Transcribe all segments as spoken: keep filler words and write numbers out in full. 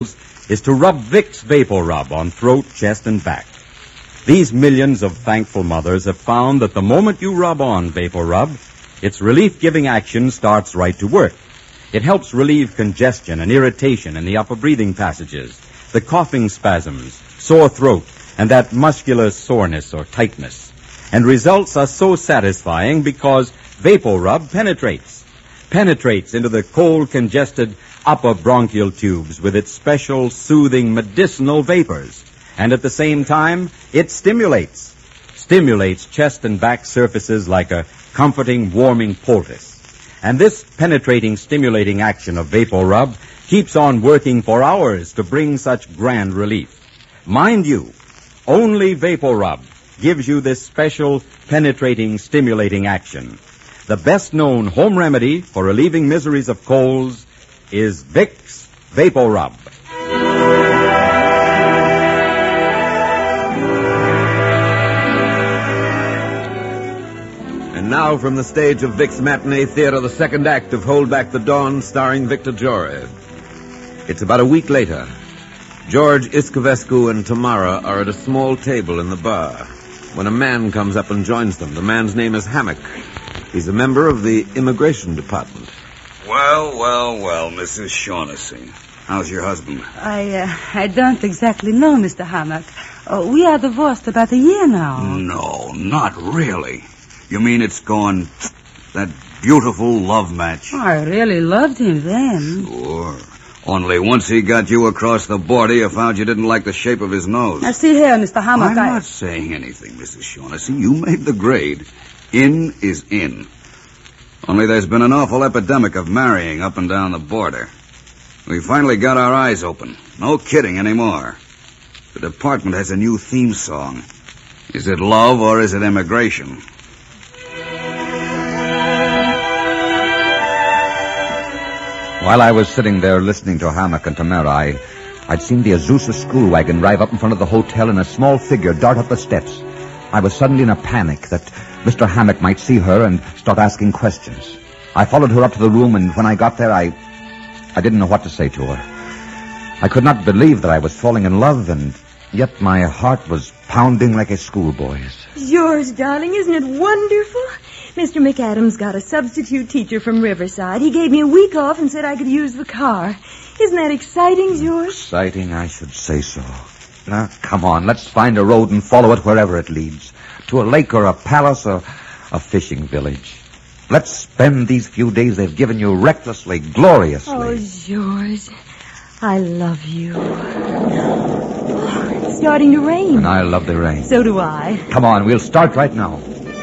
is to rub Vicks Vapor Rub on throat, chest, and back. These millions of thankful mothers have found that the moment you rub on Vapor Rub, its relief-giving action starts right to work. It helps relieve congestion and irritation in the upper breathing passages, the coughing spasms, sore throat, and that muscular soreness or tightness. And results are so satisfying because Vapor Rub penetrates. Penetrates into the cold, congested upper bronchial tubes with its special, soothing, medicinal vapors. And at the same time, it stimulates. Stimulates chest and back surfaces like a comforting, warming poultice. And this penetrating, stimulating action of Vapor Rub keeps on working for hours to bring such grand relief. Mind you, only Vapor Rub gives you this special, penetrating, stimulating action. The best-known home remedy for relieving miseries of colds is Vicks Vapor Rub. And now from the stage of Vic's Matinee Theater, the second act of Hold Back the Dawn, starring Victor Jory. It's about a week later. George Iscovescu and Tamara are at a small table in the bar when a man comes up and joins them. The man's name is Hammock. He's a member of the Immigration Department. Well, well, well, Missus Shaughnessy. How's your husband? I, uh, I don't exactly know, Mister Hammock. Uh, we are divorced about a year now. No, not really. You mean it's gone, that beautiful love match? Oh, I really loved him then. Sure. Only once he got you across the border, you found you didn't like the shape of his nose. Now, see here, Mister Hammock, I'm I... not saying anything, Missus Shaughnessy. You made the grade. In is in. Only there's been an awful epidemic of marrying up and down the border. We finally got our eyes open. No kidding anymore. The department has a new theme song. Is it love or is it immigration? While I was sitting there listening to Hammock and Tamara, I, I'd seen the Azusa school wagon drive up in front of the hotel and a small figure dart up the steps. I was suddenly in a panic that Mister Hammock might see her and start asking questions. I followed her up to the room, and when I got there, I, I didn't know what to say to her. I could not believe that I was falling in love, and yet my heart was pounding like a schoolboy's. George, darling, isn't it wonderful? Mister McAdams got a substitute teacher from Riverside. He gave me a week off and said I could use the car. Isn't that exciting, George? Exciting, I should say so. Now, come on, let's find a road and follow it wherever it leads. To a lake or a palace or a fishing village. Let's spend these few days they've given you recklessly, gloriously. Oh, George, I love you. Oh, it's starting to rain. And I love the rain. So do I. Come on, we'll start right now.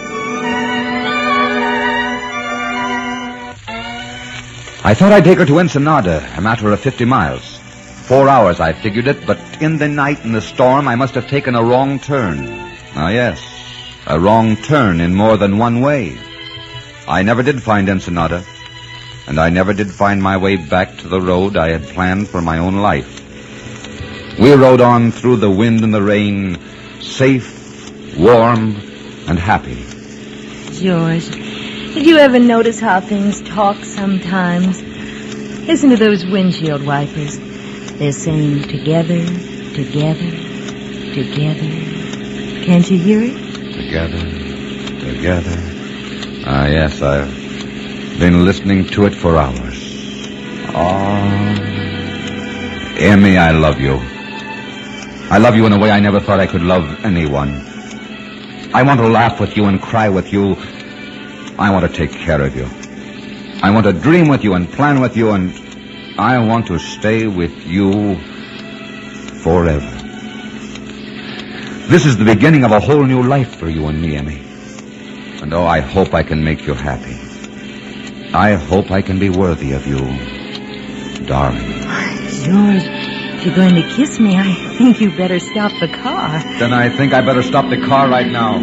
I thought I'd take her to Ensenada, a matter of fifty miles. Four hours, I figured it, but in the night and the storm, I must have taken a wrong turn. Ah, yes, a wrong turn in more than one way. I never did find Ensenada, and I never did find my way back to the road I had planned for my own life. We rode on through the wind and the rain, safe, warm, and happy. George, did you ever notice how things talk sometimes? Listen to those windshield wipers. They're saying together, together, together. Can't you hear it? Together, together. Ah, yes, I've been listening to it for hours. Oh, Emmy, I love you. I love you in a way I never thought I could love anyone. I want to laugh with you and cry with you. I want to take care of you. I want to dream with you and plan with you, and I want to stay with you forever. This is the beginning of a whole new life for you and me, Emmy. And oh, I hope I can make you happy. I hope I can be worthy of you, darling. George, if you're going to kiss me, I think you better stop the car. Then I think I better stop the car right now.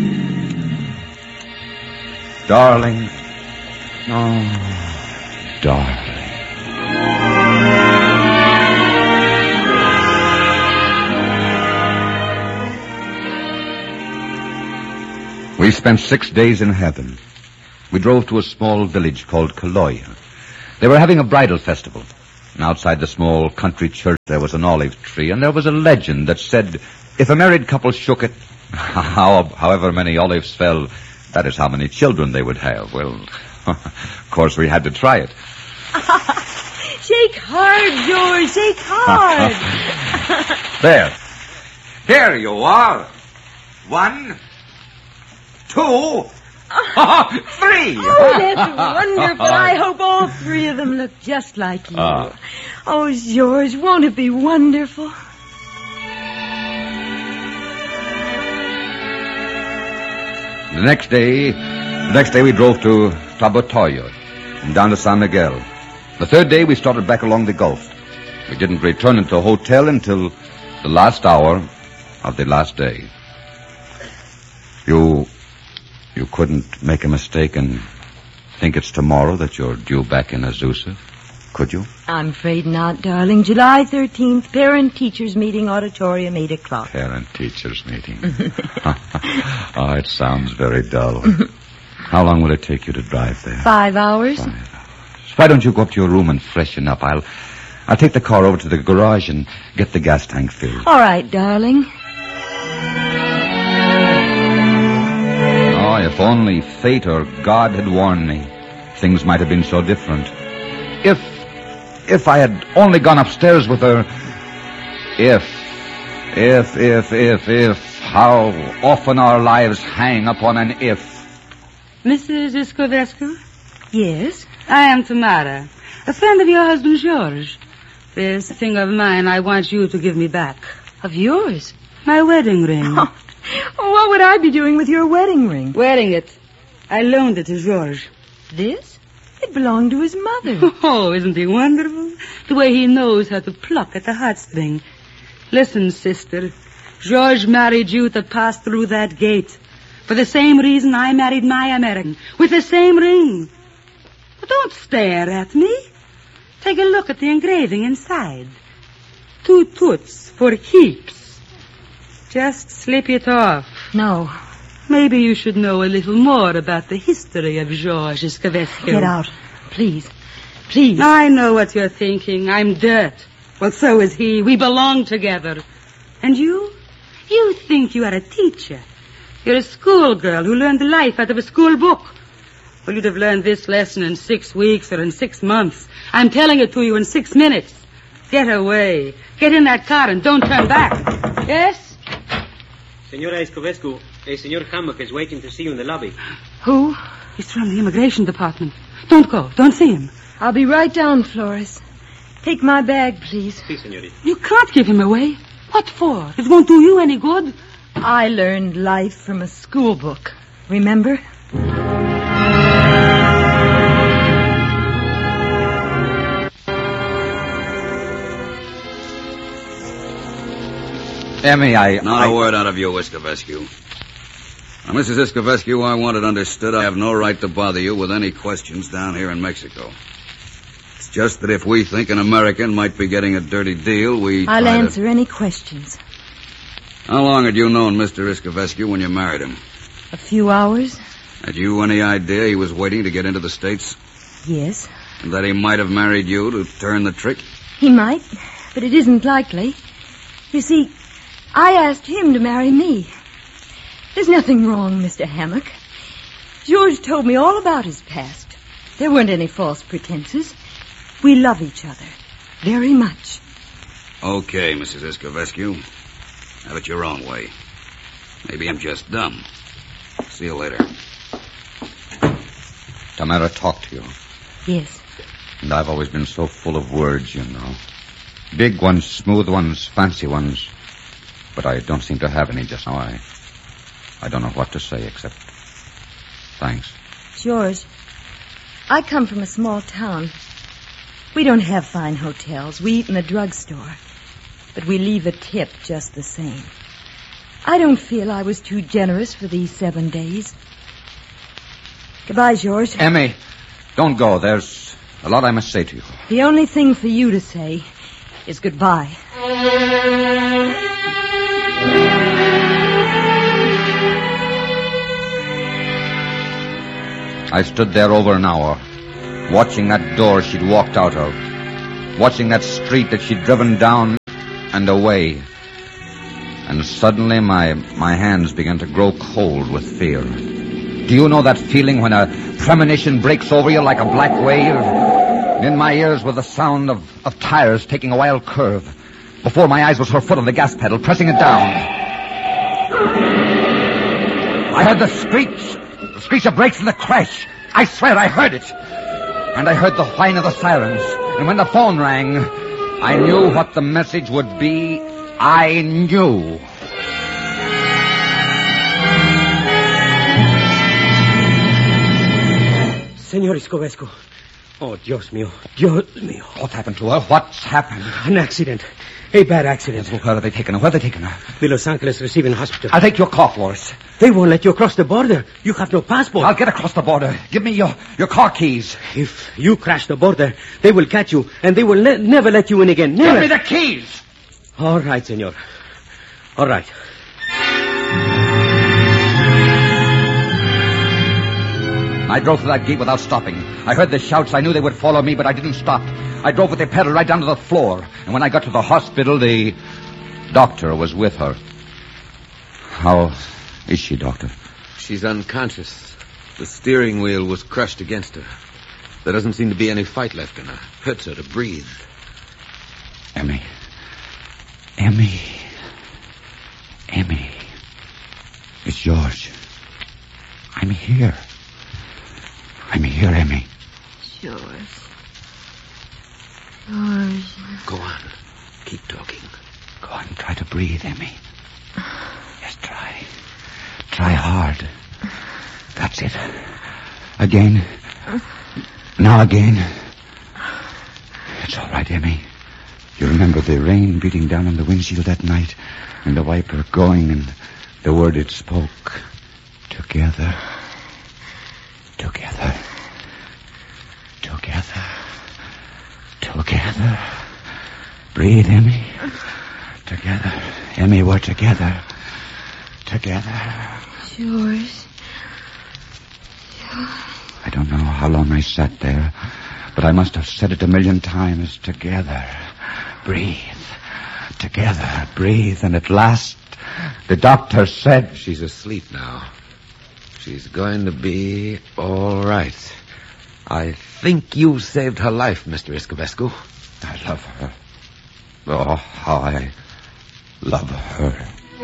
Darling. Oh, darling. We spent six days in heaven. We drove to a small village called Kaloya. They were having a bridal festival. And outside the small country church, there was an olive tree, and there was a legend that said, if a married couple shook it, how, however many olives fell, that is how many children they would have. Well, of course, we had to try it. Shake hard, George. Shake hard. There. Here you are. One, two, three. Oh, that's wonderful. I hope all three of them look just like you. Uh. Oh, George, won't it be wonderful? The next day, the next day we drove to Tabotoyo and down to San Miguel. The third day we started back along the Gulf. We didn't return into the hotel until the last hour of the last day. You, you couldn't make a mistake and think it's tomorrow that you're due back in Azusa, could you? I'm afraid not, darling. July thirteenth, parent-teachers meeting, auditorium, eight o'clock. Parent-teachers meeting. Oh, it sounds very dull. How long will it take you to drive there? Five hours. Five hours. Why don't you go up to your room and freshen up? I'll, I'll take the car over to the garage and get the gas tank filled. All right, darling. Oh, if only fate or God had warned me, things might have been so different. If, if I had only gone upstairs with her, if, if, if, if, if, how often our lives hang upon an if. Missus Iscovescu? Yes? I am Tamara, a friend of your husband, George. There's a thing of mine I want you to give me back. Of yours? My wedding ring. Oh, what would I be doing with your wedding ring? Wearing it. I loaned it to George. This? It belonged to his mother. Oh, isn't he wonderful? The way he knows how to pluck at the heartstring. Listen, sister. George married you to pass through that gate. For the same reason I married my American. With the same ring. But don't stare at me. Take a look at the engraving inside. Two toots for keeps. Just slip it off. No. Maybe you should know a little more about the history of George Iscovescu. Get out. Please. Please. I know what you're thinking. I'm dirt. Well, so is he. We belong together. And you? You think you are a teacher. You're a schoolgirl who learned life out of a school book. Well, you'd have learned this lesson in six weeks or in six months. I'm telling it to you in six minutes. Get away. Get in that car and don't turn back. Yes? Senora Iscovescu, a Senor Hammock is waiting to see you in the lobby. Who? He's from the immigration department. Don't go. Don't see him. I'll be right down, Flores. Take my bag, please. Si, senorita. You can't give him away. What for? It won't do you any good. I learned life from a school book. Remember? Emmy, I... Not I... a word out of you, Iscovescu. Now, Missus Iscovescu, I want it understood I have no right to bother you with any questions down here in Mexico. It's just that if we think an American might be getting a dirty deal, we I'll try to- answer any questions. How long had you known Mister Iscovescu when you married him? A few hours? Had you any idea he was waiting to get into the States? Yes. And that he might have married you to turn the trick? He might, but it isn't likely. You see, I asked him to marry me. There's nothing wrong, Mister Hammock. George told me all about his past. There weren't any false pretenses. We love each other very much. Okay, Missus Iscovescu. Have it your own way. Maybe I'm just dumb. See you later. Tamara talked to you. Yes. And I've always been so full of words, you know. Big ones, smooth ones, fancy ones. But I don't seem to have any just now. I, I don't know what to say except thanks. George, I come from a small town. We don't have fine hotels. We eat in the drugstore. But we leave a tip just the same. I don't feel I was too generous for these seven days. Goodbye, George. Emmy, don't go. There's a lot I must say to you. The only thing for you to say is goodbye. I stood there over an hour, watching that door she'd walked out of. watching that street that she'd driven down and away. And suddenly my, my hands began to grow cold with fear. Do you know that feeling when a premonition breaks over you like a black wave? In my ears was the sound of, of tires taking a wild curve. Before my eyes was her foot on the gas pedal, pressing it down. I heard the screech. The screech of brakes and the crash. I swear I heard it. And I heard the whine of the sirens. And when the phone rang, I knew what the message would be. I knew. Senor Escovescu. Oh, Dios mío. Dios mío. What happened to her? What's happened? An accident. A bad accident. Where are they taking her? Where are they taking her? The Los Angeles Receiving Hospital. I'll take your car for us. They won't let you across the border. You have no passport. I'll get across the border. Give me your, your car keys. If you crash the border, they will catch you, and they will ne- never let you in again. Never. Give me the keys. All right, senor. All right. I drove through that gate without stopping. I heard the shouts. I knew they would follow me, but I didn't stop. I drove with the pedal right down to the floor. And when I got to the hospital, the doctor was with her. How is she, Doctor? She's unconscious. The steering wheel was crushed against her. There doesn't seem to be any fight left in her. Hurts her to breathe. Emmy. Emmy. Emmy. It's George. I'm here. I'm here, Emmy. George. George. Go on. Keep talking. Go on, try to breathe, Emmy. Yes, try. Try hard. That's it. Again. Now again. It's all right, Emmy. You remember the rain beating down on the windshield that night, and the wiper going, and the word it spoke. Together. Together. Together. Together. Breathe, Emmy. Together. Emmy, we're together. Together. George. I don't know how long I sat there, but I must have said it a million times. Together. Breathe. Together. Breathe. And at last, the doctor said... She's asleep now. She's going to be all right. I think you saved her life, Mister Escovescu. I love her. Oh, how I love her.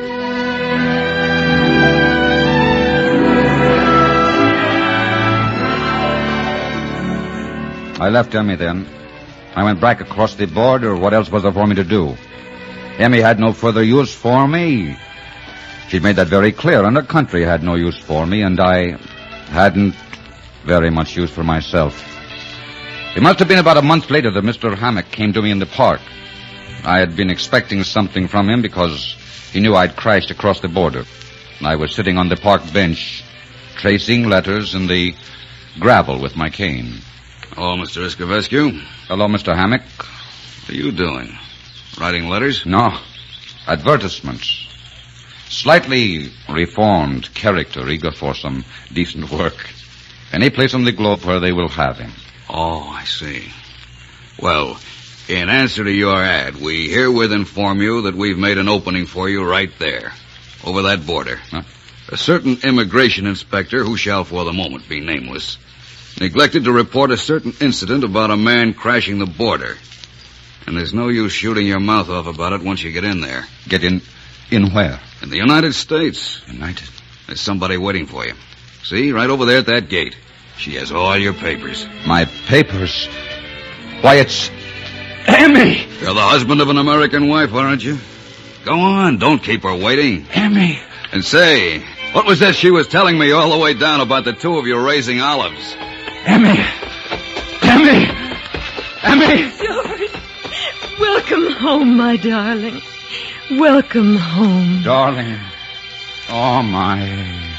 I left Emmy then. I went back across the border. What else was there for me to do? Emmy had no further use for me. She'd made that very clear, and her country had no use for me, and I hadn't very much use for myself. It must have been about a month later that Mister Hammock came to me in the park. I had been expecting something from him because he knew I'd crashed across the border. I was sitting on the park bench, tracing letters in the gravel with my cane. Oh, Mister Escovescu. Hello, Mister Hammock. What are you doing? Writing letters? No. Advertisements. Slightly reformed character, eager for some decent work. Any place on the globe where they will have him. Oh, I see. Well, in answer to your ad, we herewith inform you that we've made an opening for you right there, over that border. Huh? A certain immigration inspector, who shall for the moment be nameless, neglected to report a certain incident about a man crashing the border. And there's no use shooting your mouth off about it once you get in there. Get in... in where? In the United States. United? There's somebody waiting for you. See, right over there at that gate. She has all your papers. My papers? Why, it's... Emmy! You're the husband of an American wife, aren't you? Go on, don't keep her waiting. Emmy! And say, what was that she was telling me all the way down about the two of you raising olives? Emmy! Emmy! Emmy! George, welcome home, my darling. Welcome home. Darling. Oh, my...